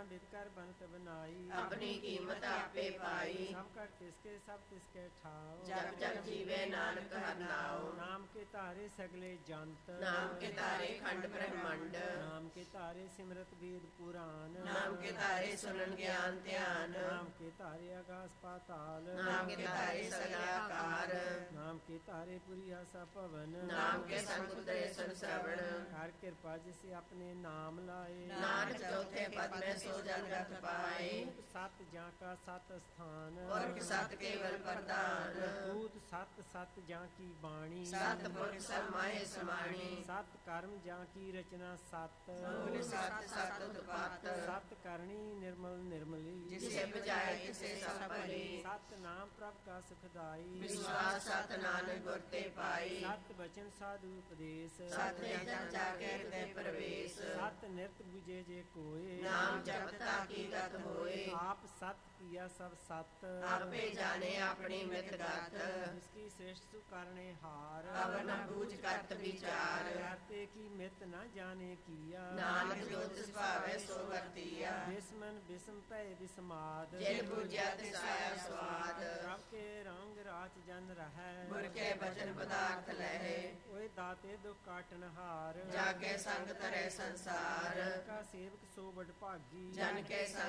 बिद कर बनत बनाई, अपनी कीमत आपे पाई। सब कर तिसके सब तिसके ठाओ, जब जब जीवे नानक हर नाओ। नाम के तारे सगले जंत, नाम के तारे खंड ब्रह्मंड। नाम के तारे सिमरत वेद पुराण, नाम के तारे सुनन ज्ञान ध्यान। नाम के तारे आकाश पाताल, नाम के तारे सगलाकार। नाम के तारे पुरी आसा पवन, नाम के संग उतरे सुन श्रवण। हर कृपा जिसे अपने नाम लाए, नानक चौथे पद में सो जगत पाए। सत जा का सत स्थान, पुरख सत केवल प्रधान। दूत सत सत जा की बाणी, सत पुरख समाये समाणी। सत कर्म जा की रचना सत, मूल सत सत उत्पात। सत करणी निर्मल निर्मली, जिसे बजाए तिसे सब भली। सत नाम प्रभ का सुखदाई, विश्वास सत नानक गुर ते पाई। सत वचन साधु उपदेश, सत जन जाके हृदय प्रवेश। सत निरत बुझे जे कोय, नाम जपता की गत होए। आप सत किया सब सत, आपे जाने अपनी मित गत। इसकी श्रेष्ठ सुकारणे हार, अब न बूझ करत विचार। करते की मित न जाने किया, नानक जो तिस भावे सो वर्तिया। बिस्मन बिस्म पै बिस्माद, जिन बूझा तिसाया स्वाद। प्रभ के रंग राच जन रहै, गुर के बचन पदार्थ लहे। ओए दाते दुख काटन हार, जाके संग तरे संसार। का सेवक सो बड़ भागी, जन के संग